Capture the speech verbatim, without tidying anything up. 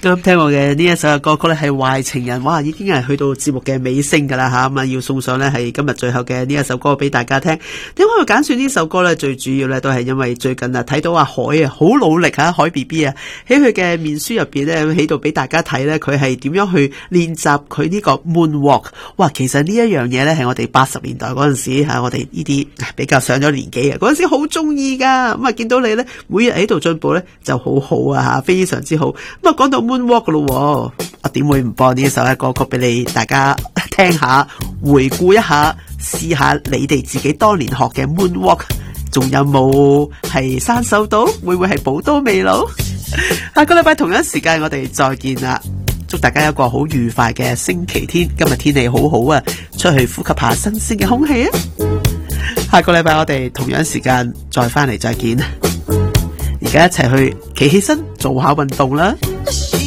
啱聽我嘅呢一首嘅歌曲咧係壞情人，哇，已經係去到節目嘅尾聲噶啦吓，咁啊要送上咧係今日最後嘅呢一首歌俾大家聽。點解我揀選呢首歌咧？最主要咧都係因為最近啊睇到阿海啊好努力吓，海 B B 啊喺佢嘅面書入邊咧喺度俾大家睇咧，佢係點樣去練習佢呢個 moonwalk。哇，其實呢一樣嘢咧係我哋八十年代嗰陣時吓，我哋呢啲比較上咗年紀啊，嗰陣時好中意噶。咁啊見到你咧每日喺度進步咧就好好啊吓，非常之好。咁啊講到 moonwalk 咯，我點會唔播呢一首嘅歌曲俾你大家聽下，回顧一下，試下你哋自己當年學嘅 moonwalk， 仲有冇係生手到？會唔會係寶刀未老？下個禮拜同樣時間我哋再見啦！祝大家有一個好愉快嘅星期天。今日天氣好好啊，出去呼吸下新鮮嘅空氣啊！下個禮拜我哋同樣時間再翻嚟再見。而家一齊去企起身做下運動啦！